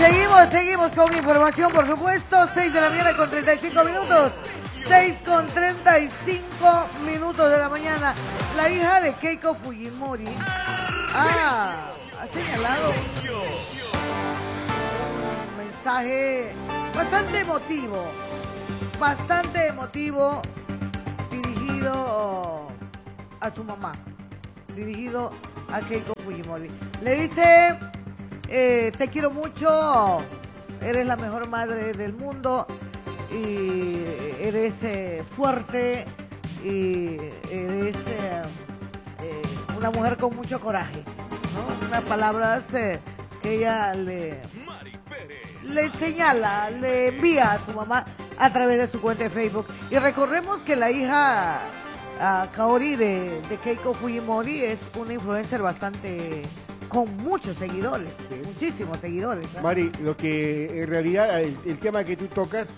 Seguimos con información, por supuesto. 6 de la mañana con 35 minutos. 6 con 35 minutos de la mañana. La hija de Keiko Fujimori ha señalado un mensaje bastante emotivo, dirigido a su mamá, dirigido a Keiko Fujimori. Le dice: te quiero mucho, eres la mejor madre del mundo y eres fuerte y eres una mujer con mucho coraje, ¿no? Unas palabras que ella le señala, le envía a su mamá a través de su cuenta de Facebook. Y recordemos que la hija Kaori de Keiko Fujimori es una influencer bastante con muchos seguidores, sí, muchísimos seguidores, ¿eh? Mari, lo que en realidad el tema que tú tocas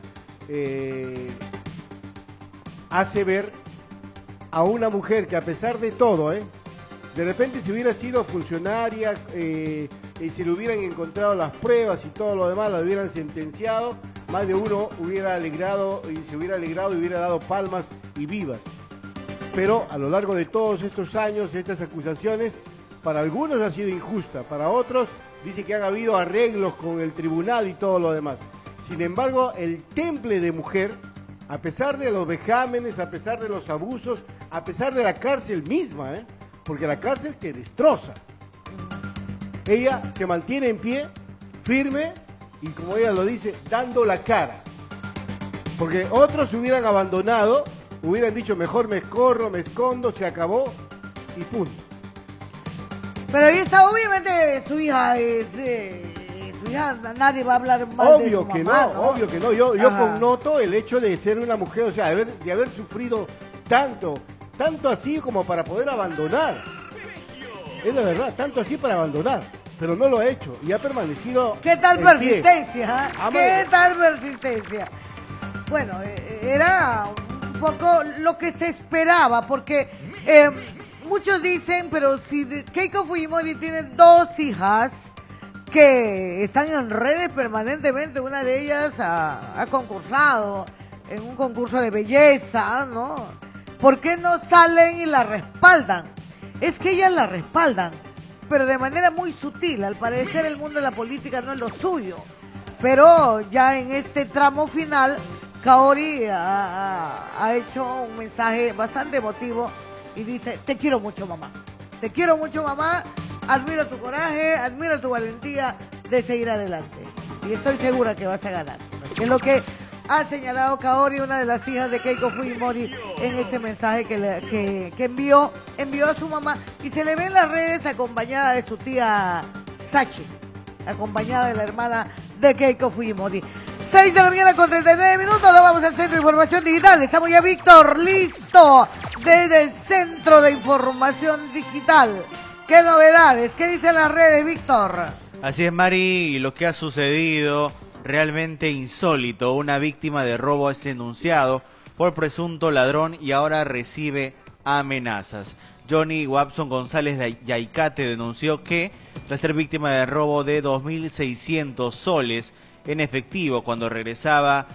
hace ver a una mujer que, a pesar de todo, de repente, si hubiera sido funcionaria y si le hubieran encontrado las pruebas y todo lo demás, la hubieran sentenciado, más de uno hubiera alegrado y se hubiera alegrado y hubiera dado palmas y vivas. Pero a lo largo de todos estos años, estas acusaciones, para algunos ha sido injusta, para otros dice que han habido arreglos con el tribunal y todo lo demás. Sin embargo, el temple de mujer, a pesar de los vejámenes, a pesar de los abusos, a pesar de la cárcel misma, porque la cárcel te destroza, ella se mantiene en pie, firme, y como ella lo dice, dando la cara. Porque otros se hubieran abandonado, hubieran dicho: mejor me escorro, me escondo, se acabó y punto. Pero ahí está, obviamente su hija es... su hija, nadie va a hablar mal de su mamá, ¿no? Obvio que no. Yo connoto el hecho de ser una mujer, o sea, de haber sufrido tanto así como para poder abandonar. Es la verdad, tanto así para abandonar. Pero no lo ha hecho y ha permanecido. ¿Qué tal persistencia? ¿Qué tal persistencia? Bueno, era un poco lo que se esperaba, porque muchos dicen, pero si Keiko Fujimori tiene dos hijas que están en redes permanentemente, una de ellas ha concursado en un concurso de belleza, ¿no? ¿Por qué no salen y la respaldan? Es que ellas la respaldan, pero de manera muy sutil. Al parecer el mundo de la política no es lo suyo. Pero ya en este tramo final, Kaori ha hecho un mensaje bastante emotivo y dice: te quiero mucho, mamá. Te quiero mucho, mamá. Admiro tu coraje, admiro tu valentía de seguir adelante. Y estoy segura que vas a ganar. Es lo que ha señalado Kaori, una de las hijas de Keiko Fujimori, en ese mensaje que envió a su mamá. Y se le ve en las redes acompañada de su tía Sachi, acompañada de la hermana de Keiko Fujimori. 6 de la mañana con 39 minutos, nos vamos al Centro de Información Digital. Estamos ya, Víctor, listo desde el Centro de Información Digital. ¿Qué novedades? ¿Qué dicen las redes, Víctor? Así es, Mari, y lo que ha sucedido realmente insólito. Una víctima de robo es denunciado por presunto ladrón y ahora recibe amenazas. Johnny Watson González de Yaicate denunció que, tras ser víctima de robo de 2.600 soles en efectivo cuando regresaba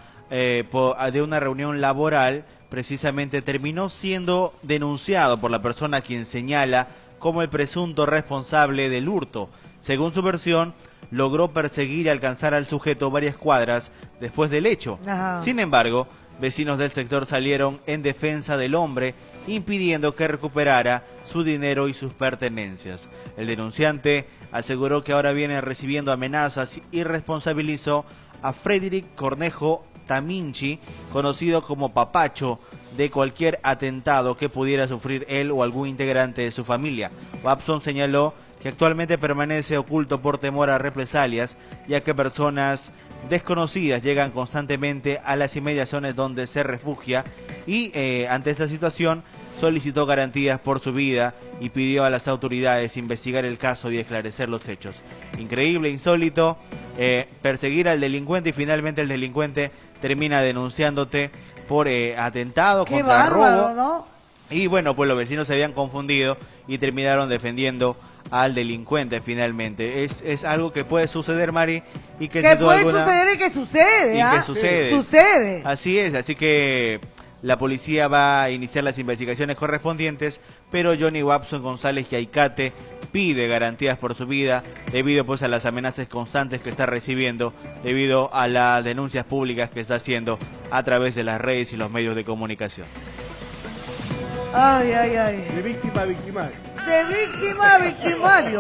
de una reunión laboral, precisamente terminó siendo denunciado por la persona a quien señala como el presunto responsable del hurto. Según su versión, logró perseguir y alcanzar al sujeto varias cuadras después del hecho. Ajá. Sin embargo, vecinos del sector salieron en defensa del hombre, impidiendo que recuperara su dinero y sus pertenencias. El denunciante aseguró que ahora viene recibiendo amenazas y responsabilizó a Frederick Cornejo Taminchi, conocido como Papacho, de cualquier atentado que pudiera sufrir él o algún integrante de su familia. Watson señaló que actualmente permanece oculto por temor a represalias, ya que personas desconocidas llegan constantemente a las inmediaciones donde se refugia y ante esta situación solicitó garantías por su vida y pidió a las autoridades investigar el caso y esclarecer los hechos. Increíble, insólito, perseguir al delincuente y finalmente el delincuente termina denunciándote por atentado contra robo, ¿no? Y bueno, pues los vecinos se habían confundido y terminaron defendiendo al delincuente finalmente. Es algo que puede suceder, Mari, y que Que sin duda puede alguna... suceder y que sucede, Y ¿ah? que sucede. Sucede. Así es, así que la policía va a iniciar las investigaciones correspondientes, pero Johnny Watson González Yaicate pide garantías por su vida debido pues a las amenazas constantes que está recibiendo, debido a las denuncias públicas que está haciendo a través de las redes y los medios de comunicación. Ay, ay, ay. De víctima a victimario. De víctima a victimario.